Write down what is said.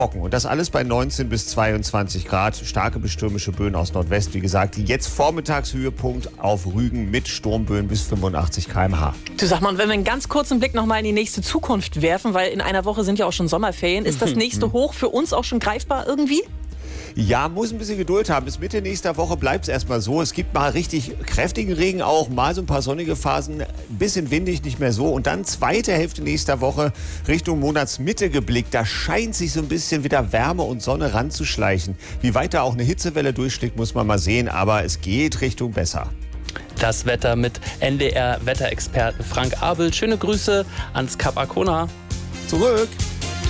Und das alles bei 19 bis 22 Grad. Starke bis stürmische Böen aus Nordwest. Wie gesagt, jetzt Vormittagshöhepunkt auf Rügen mit Sturmböen bis 85 km/h. Du, sag mal, wenn wir einen ganz kurzen Blick noch mal in die nächste Zukunft werfen, weil in einer Woche sind ja auch schon Sommerferien, ist das nächste Hoch für uns auch schon greifbar irgendwie? Ja, muss ein bisschen Geduld haben. Bis Mitte nächster Woche bleibt es erstmal so. Es gibt mal richtig kräftigen Regen auch, mal so ein paar sonnige Phasen, ein bisschen windig, nicht mehr so. Und dann zweite Hälfte nächster Woche Richtung Monatsmitte geblickt. Da scheint sich so ein bisschen wieder Wärme und Sonne ranzuschleichen. Wie weit da auch eine Hitzewelle durchschlägt, muss man mal sehen. Aber es geht Richtung besser. Das Wetter mit NDR-Wetterexperten Frank Abel. Schöne Grüße ans Kap Arkona. Zurück.